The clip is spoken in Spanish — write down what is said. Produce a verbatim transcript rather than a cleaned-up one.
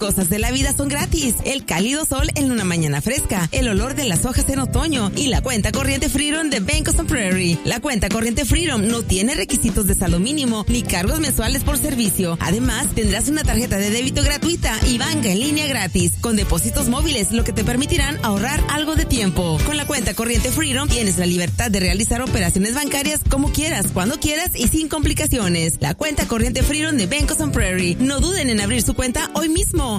cosas de la vida son gratis. El cálido sol en una mañana fresca, el olor de las hojas en otoño y la cuenta corriente Freedom de Bank of Sun Prairie. La cuenta corriente Freedom no tiene requisitos de saldo mínimo ni cargos mensuales por servicio. Además, tendrás una tarjeta de débito gratuita y banca en línea gratis, con depósitos móviles, lo que te permitirán ahorrar algo de tiempo. Con la cuenta corriente Freedom tienes la libertad de realizar operaciones bancarias como quieras, cuando quieras y sin complicaciones. La cuenta corriente Freedom de Bank of Sun Prairie. No duden en abrir su cuenta hoy mismo.